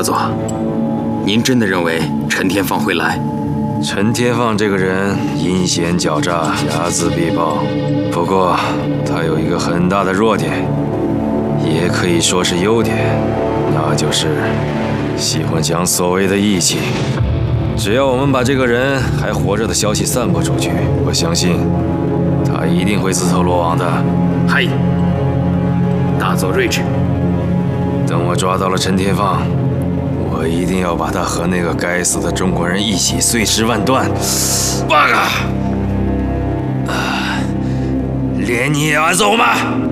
大佐，您真的认为陈天放会来？ 陈天放这个人阴险狡诈，睚眦必报。不过他有一个很大的弱点，也可以说是优点，那就是喜欢讲所谓的义气。只要我们把这个人还活着的消息散播出去，我相信他一定会自投罗网的。 嗨，大佐睿智。 等我抓到了陈天放，我一定要把他和那个该死的中国人一起碎尸万段。报告，连你也要走吗？